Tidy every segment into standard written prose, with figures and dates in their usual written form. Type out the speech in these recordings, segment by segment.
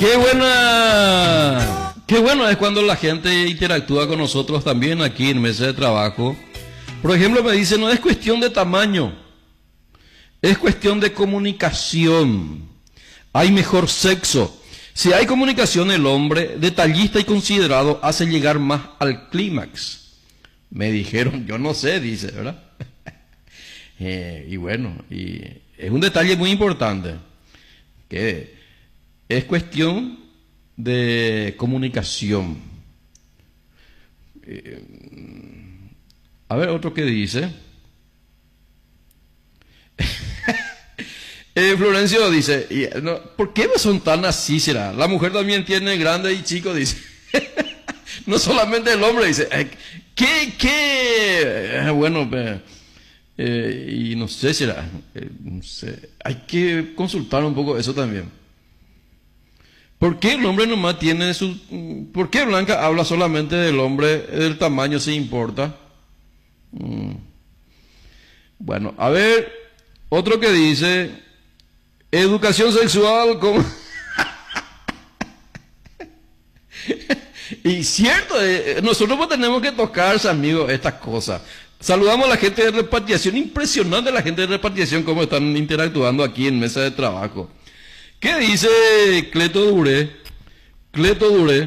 Qué bueno es cuando la gente interactúa con nosotros también aquí en Mesa de Trabajo. Por ejemplo, me dice, no es cuestión de tamaño, es cuestión de comunicación. Hay mejor sexo. Si hay comunicación, el hombre, detallista y considerado, hace llegar más al clímax. Me dijeron, yo no sé, dice, ¿verdad? Y bueno, y es un detalle muy importante, que es cuestión de comunicación. A ver, otro que dice. Florencio dice, no, ¿por qué son tan así será? La mujer también tiene grande y chico, dice. No solamente el hombre, dice. Bueno, y no sé si era, no sé, hay que consultar un poco eso también. ¿Por qué el hombre nomás tiene su... ¿Por qué Blanca habla solamente del hombre, del tamaño, si importa? Bueno, a ver, otro que dice, educación sexual, como... Y cierto, nosotros pues tenemos que tocarse, amigos, estas cosas. Saludamos a la gente de repatriación, impresionante la gente de repatriación, cómo están interactuando aquí en Mesa de Trabajo. ¿Qué dice Cleto Duré? Cleto Duré.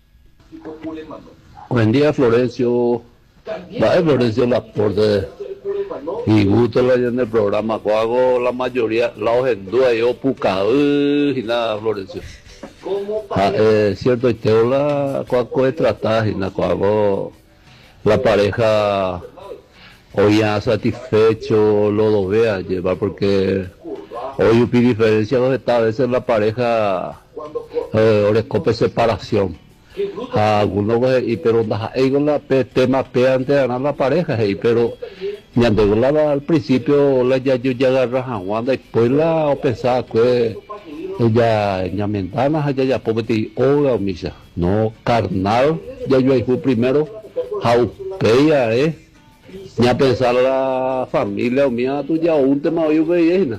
Buen día, Florencio. Vaya, Florencio Laporte. Y gusto la en el programa. Hago la mayoría, la hojendúa, yo pucado y nada, Florencio. Cierto, y tengo la cuaco de tratar y nada, hago la pareja hoy ya satisfecho, lo vea llevar porque hoy hay diferencia donde está a veces la pareja horoscope separación. Algunos pero ellos la tema antes de ganar la pareja, pero me al principio la ya yo ya agarra Juan después la pensaba que ella ventanas ya pometi oga misa no carnal ya yo ahí fue primero jaupeya ya pensar la familia mía tú ya un tema yo veía.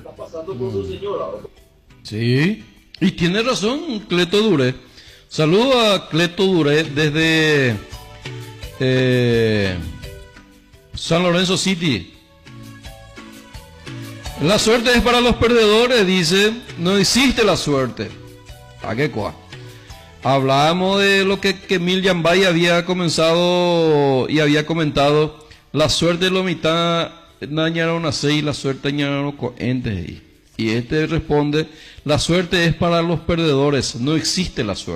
Sí, y tiene razón Cleto Duré. Saludo a Cleto Duré desde San Lorenzo City. La suerte es para los perdedores, dice. No existe la suerte. ¿A qué cuá? Hablábamos de lo que Emil Yambay había comenzado y había comentado. La suerte es lo mitad dañaron a seis, la suerte dañaron con entes. Y este responde, la suerte es para los perdedores, no existe la suerte.